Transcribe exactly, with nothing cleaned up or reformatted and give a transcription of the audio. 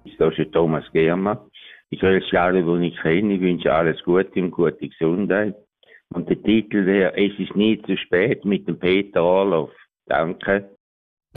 Da ist der Thomas Germer. Ich grüße alle, die ich kenne. Ich wünsche alles Gute und gute Gesundheit. Und der Titel wäre, es ist nie zu spät mit dem Peter Orloff. Danke.